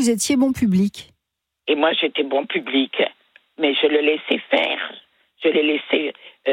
vous étiez bon public. Et moi, j'étais bon public, mais je le laissais faire. Je l'ai laissé.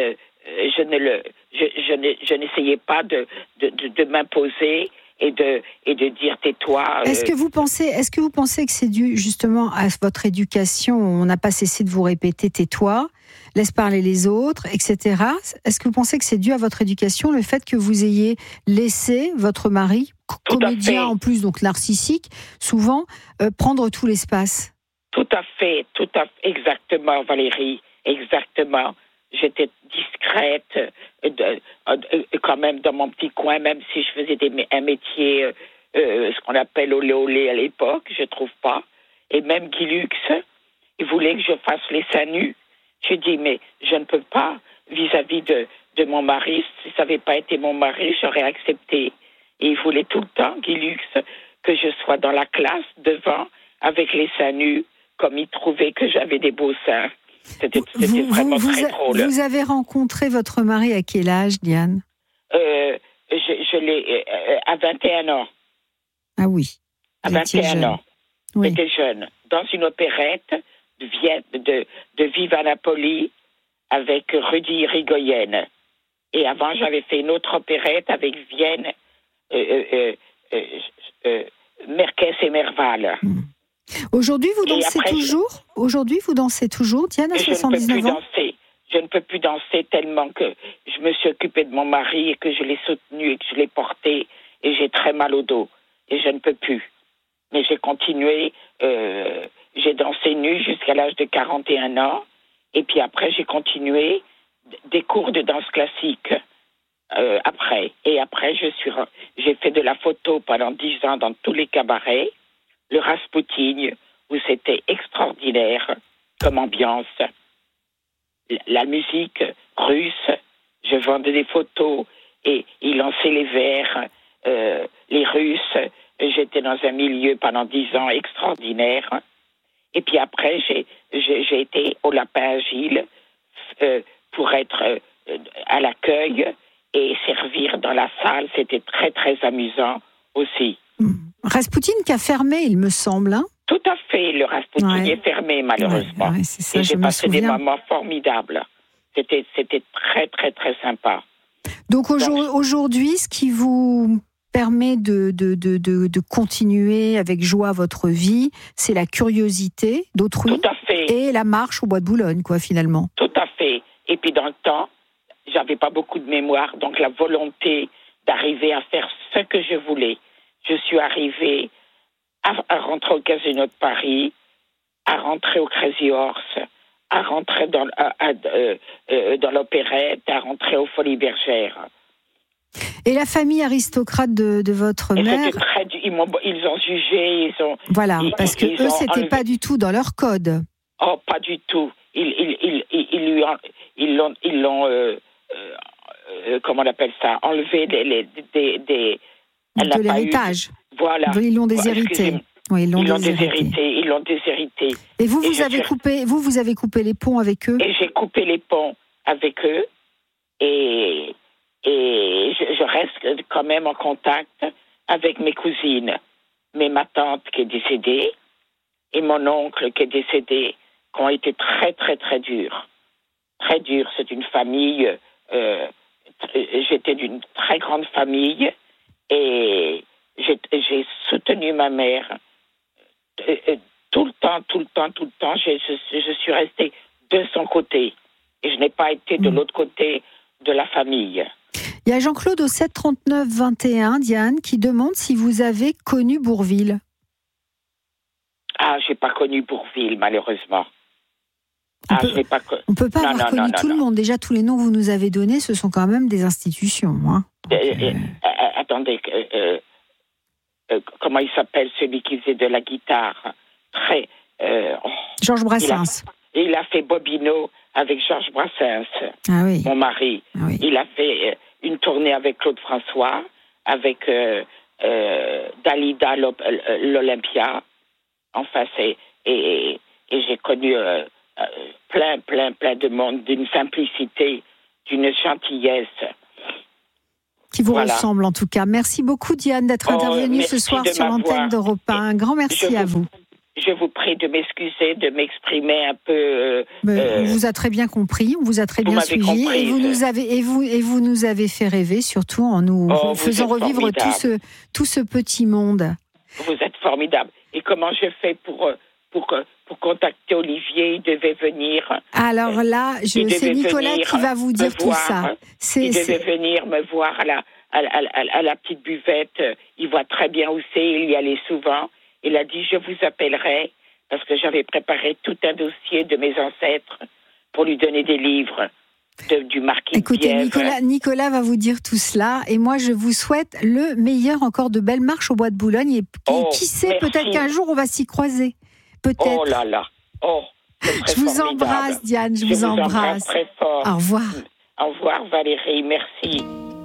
Je n'essayais pas de m'imposer et de dire tais-toi. Est-ce que vous pensez que c'est dû justement à votre éducation? On n'a pas cessé de vous répéter tais-toi, laisse parler les autres, etc. Est-ce que vous pensez que c'est dû à votre éducation, le fait que vous ayez laissé votre mari, comédien en plus, donc narcissique, souvent, prendre tout l'espace? Tout à fait, exactement, Valérie, exactement. J'étais discrète, quand même dans mon petit coin, même si je faisais un métier, ce qu'on appelle olé olé à l'époque, je trouve pas. Et même Guy Lux, il voulait que je fasse les seins nus. J'ai dit, mais je ne peux pas, vis-à-vis de mon mari. Si ça n'avait pas été mon mari, j'aurais accepté. Et il voulait tout le temps, Guy Lux, que je sois dans la classe, devant, avec les seins nus, comme il trouvait que j'avais des beaux seins. C'était vraiment très drôle. Vous avez rencontré votre mari à quel âge, Diane? Je l'ai à 21 ans. Ah oui. À 21 ans. Oui. J'étais jeune. Dans une opérette de Viva Napoli avec Rudy Irigoyen. Et avant, j'avais fait une autre opérette avec Vienne, Merkès et Merval. Aujourd'hui, vous dansez toujours? Aujourd'hui, vous dansez toujours, Diane, à 79 ans? Je ne peux plus danser tellement que je me suis occupée de mon mari et que je l'ai soutenu et que je l'ai porté et j'ai très mal au dos et je ne peux plus. Mais j'ai continué, j'ai dansé nue jusqu'à l'âge de 41 ans et puis après j'ai continué des cours de danse classique après. Et après j'ai fait de la photo pendant 10 ans dans tous les cabarets. Le Rasputin, où c'était extraordinaire comme ambiance. La musique russe, je vendais des photos et ils lançaient les verres, les Russes. J'étais dans un milieu pendant 10 ans extraordinaire. Et puis après, j'ai été au Lapin Agile pour être à l'accueil et servir dans la salle. C'était très, très amusant aussi. Rasputin qui a fermé, il me semble. Hein? Tout à fait, le Rasputin est fermé, malheureusement. Ouais, c'est ça, et j'ai passé des moments formidables. C'était très, très, très sympa. Donc aujourd'hui, ce qui vous permet de continuer avec joie votre vie, c'est la curiosité d'autrui. Tout à fait. Et la marche au bois de Boulogne, quoi, finalement. Tout à fait. Et puis dans le temps, j'avais pas beaucoup de mémoire, donc la volonté d'arriver à faire ce que je voulais. Je suis arrivée à rentrer au Casino de Paris, à rentrer au Crazy Horse, à rentrer dans l'opérette, à rentrer aux Folies Bergères. Et la famille aristocrate de votre mère, ils ont jugé, voilà, parce que eux, c'était pas du tout dans leur code. Oh, pas du tout. Ils l'ont comment on appelle ça, enlevé de l'héritage. Voilà. Ils l'ont déshérité. Oui, ils l'ont déshérité. Et vous avez coupé les ponts avec eux? Et j'ai coupé les ponts avec eux. Et je reste quand même en contact avec mes cousines. Mais ma tante qui est décédée et mon oncle qui est décédé, qui ont été très, très, très durs. Très durs. C'est une famille... j'étais d'une très grande famille et j'ai soutenu ma mère tout le temps. Je suis restée de son côté et je n'ai pas été de l'autre côté de la famille. Il y a Jean-Claude au 7 39 21, Diane, qui demande si vous avez connu Bourvil. Ah, j'ai pas connu Bourvil, malheureusement. On ne peut pas avoir connu tout le monde. Déjà, tous les noms que vous nous avez donnés, ce sont quand même des institutions. Hein. Attendez, comment il s'appelle, celui qui faisait de la guitare? Georges Brassens. Il a fait Bobino avec Georges Brassens, mon mari. Ah oui. Il a fait une tournée avec Claude François, avec Dalida l'Olympia. Enfin, et j'ai connu plein de monde, d'une simplicité, d'une gentillesse. Qui vous ressemble en tout cas. Merci beaucoup Diane d'être intervenue ce soir sur l'antenne d'Europe 1. Un grand merci à vous. je vous prie de m'excuser, de m'exprimer un peu. On vous a très bien compris, on vous a très bien suivi, compris, et vous nous avez fait rêver, surtout en nous faisant revivre tout ce petit monde. Vous êtes formidable. Et comment je fais pour contacter Olivier? Il devait venir. Alors là, c'est Nicolas qui va vous dire tout ça. Il devait venir me voir à la petite buvette. Il voit très bien où c'est, il y allait souvent. Il a dit, je vous appellerai, parce que j'avais préparé tout un dossier de mes ancêtres pour lui donner des livres du marquis Écoutez, de Bièvre. Nicolas va vous dire tout cela, et moi je vous souhaite le meilleur, encore de belles marches au Bois de Boulogne, et qui sait, merci. Peut-être qu'un jour on va s'y croiser. Peut-être. Oh là là. Je vous embrasse, Diane, je vous embrasse. Très fort. Au revoir. Au revoir, Valérie, merci.